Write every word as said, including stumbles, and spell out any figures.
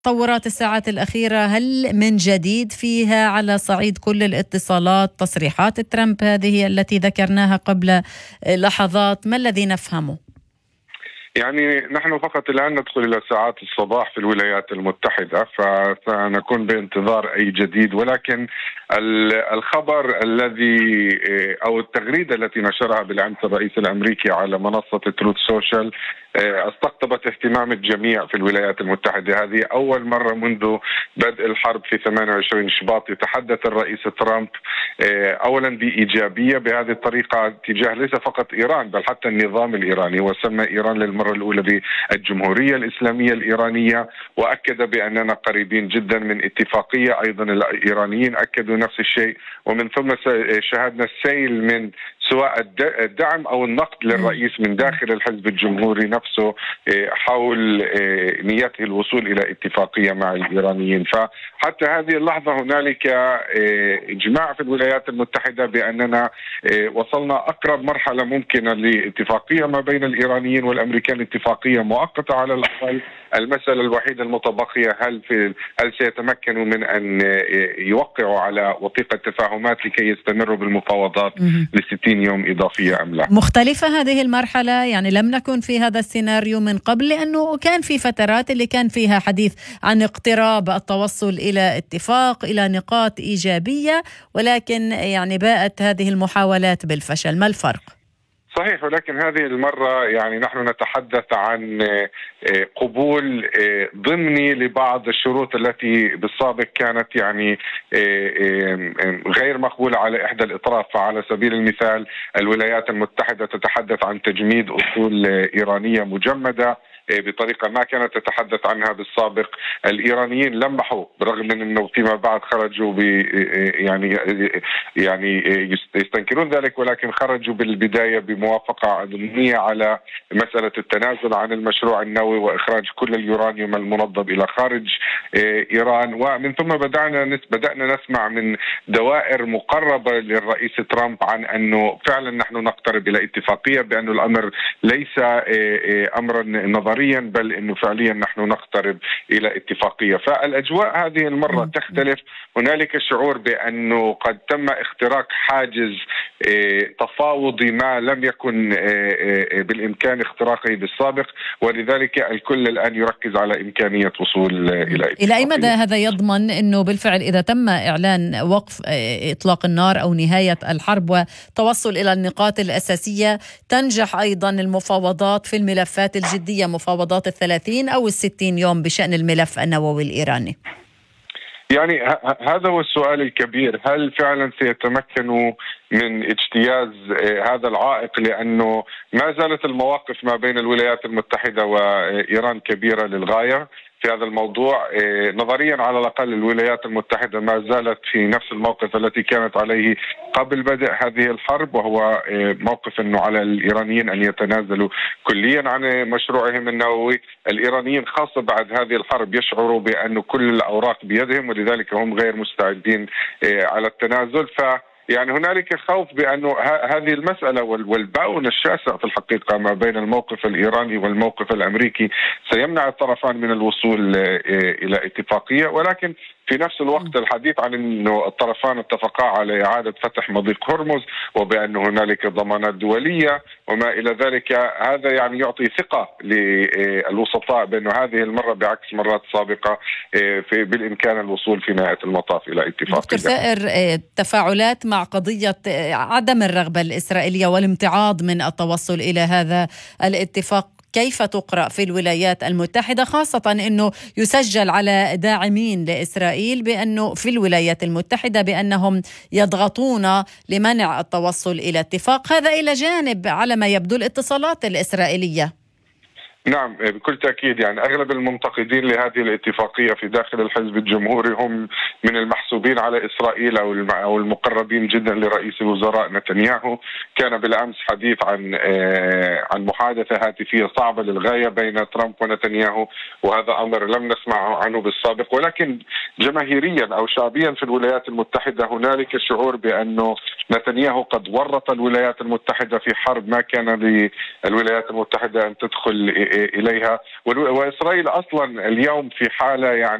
تطورات الساعات الأخيرة؟ هل من جديد فيها على صعيد كل الاتصالات؟ تصريحات ترامب هذه التي ذكرناها قبل لحظات، ما الذي نفهمه؟ يعني نحن فقط الآن ندخل إلى ساعات الصباح في الولايات المتحدة، فسنكون بانتظار أي جديد. ولكن الخبر الذي أو التغريدة التي نشرها بالأمس الرئيس الأمريكي على منصة تروث سوشيال استقطبت اهتمام الجميع في الولايات المتحدة. هذه أول مرة منذ بدء الحرب في ثمانية وعشرين شباط يتحدث الرئيس ترامب أولا بإيجابية بهذه الطريقة تجاه ليس فقط إيران بل حتى النظام الإيراني، وسمى إيران للمرة الأولى بالجمهورية الإسلامية الإيرانية، وأكد بأننا قريبين جدا من اتفاقية. أيضا الإيرانيين أكدوا نفس الشيء، ومن ثم شاهدنا السيل من سواء الدعم أو النقد للرئيس من داخل الحزب الجمهوري نفسه حول نيته الوصول إلى اتفاقية مع الإيرانيين. فحتى هذه اللحظة هنالك إجماع في الولايات المتحدة بأننا وصلنا أقرب مرحلة ممكنة لاتفاقية ما بين الإيرانيين والأمريكان، اتفاقية مؤقتة على الأقل. المسألة الوحيدة المتبقية هل في هل سيتمكنوا من أن يوقعوا على وثيقة تفاهمات لكي يستمروا بالمفاوضات لستين يوم إضافية أم لا. مختلفة هذه المرحلة، يعني لم نكن في هذا السيناريو من قبل، لأنه كان في فترات اللي كان فيها حديث عن اقتراب التوصل إلى اتفاق، إلى نقاط إيجابية، ولكن يعني باءت هذه المحاولات بالفشل. ما الفرق؟ صحيح، ولكن هذه المرة يعني نحن نتحدث عن قبول ضمني لبعض الشروط التي بالسابق كانت يعني غير مقبولة على إحدى الأطراف. فعلى سبيل المثال الولايات المتحدة تتحدث عن تجميد أصول إيرانية مجمدة بطريقة ما كانت تتحدث عنها بالسابق. الإيرانيين لمحوا برغم من أنه فيما بعد خرجوا ب يعني يعني يستنكرون ذلك، ولكن خرجوا بالبداية بموافقة ضمنية على مسألة التنازل عن المشروع النووي وإخراج كل اليورانيوم المنضب إلى خارج إيران. ومن ثم بدأنا بدأنا نسمع من دوائر مقربة للرئيس ترامب عن أنه فعلا نحن نقترب إلى اتفاقية، بأن الأمر ليس أمرا نظريا بل أنه فعليا نحن نقترب إلى اتفاقية. فالأجواء هذه المرة تختلف. هنالك شعور بأنه قد تم اختراق حاجز تفاوضي ما لم يكن بالإمكان اختراقه بالسابق، ولذلك الكل الآن يركز على إمكانية وصول إلى اتفاقية. إلى أي مدى هذا يضمن أنه بالفعل إذا تم إعلان وقف إطلاق النار أو نهاية الحرب وتوصل إلى النقاط الأساسية تنجح أيضا المفاوضات في الملفات الجدية، مفاوضات الثلاثين أو الستين يوم بشأن الملف النووي الإيراني؟ يعني هذا هو السؤال الكبير، هل فعلا سيتمكنوا من اجتياز هذا العائق؟ لأنه ما زالت المواقف ما بين الولايات المتحدة وإيران كبيرة للغاية في هذا الموضوع. نظريا على الأقل الولايات المتحدة ما زالت في نفس الموقف التي كانت عليه قبل بدء هذه الحرب، وهو موقف أنه على الإيرانيين أن يتنازلوا كليا عن مشروعهم النووي. الإيرانيين خاصة بعد هذه الحرب يشعروا بأن كل الأوراق بيدهم، ولذلك هم غير مستعدين على التنازل. ف يعني هنالك خوف بأنه هذه المسألة والباون الشاسع في الحقيقة ما بين الموقف الإيراني والموقف الأمريكي سيمنع الطرفان من الوصول إلى اتفاقية. ولكن في نفس الوقت الحديث عن أنه الطرفان اتفقا على إعادة فتح مضيق هرمز وبأن هنالك ضمانات دولية وما إلى ذلك، هذا يعني يعطي ثقة للوسطاء بأن هذه المرة بعكس مرات سابقة في بالإمكان الوصول في نهاية المطاف إلى اتفاقية. دكتور ثائر، تفاعلات مع قضية عدم الرغبة الإسرائيلية والامتعاض من التوصل إلى هذا الاتفاق كيف تقرأ في الولايات المتحدة، خاصة أنه يسجل على داعمين لإسرائيل بأنه في الولايات المتحدة بأنهم يضغطون لمنع التوصل إلى اتفاق، هذا إلى جانب على ما يبدو الاتصالات الإسرائيلية؟ نعم بكل تأكيد، يعني أغلب المنتقدين لهذه الاتفاقية في داخل الحزب الجمهوري هم من المحسوبين على إسرائيل أو المقربين جدا لرئيس الوزراء نتنياهو. كان بالأمس حديث عن عن محادثة هاتفية صعبة للغاية بين ترامب ونتنياهو، وهذا أمر لم نسمع عنه بالسابق. ولكن جماهيريا أو شعبيا في الولايات المتحدة هنالك شعور بأنه نتنياهو قد ورط الولايات المتحدة في حرب ما كان للولايات المتحدة أن تدخل إليها، وإسرائيل أصلا اليوم في حالة يعني